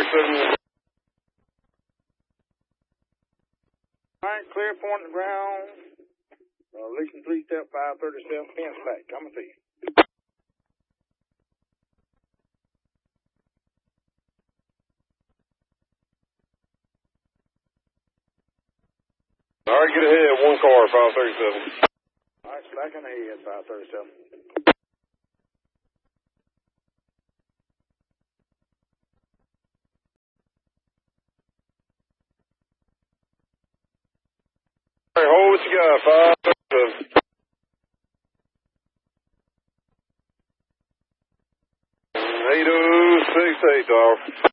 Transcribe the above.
537. All right, clear point to ground. Leasing 3-step 537, fence back. Coming to you. All right, get ahead. One car, 537. All right, slacking ahead, 537. All right, hold what you got, 537. 8068, dog.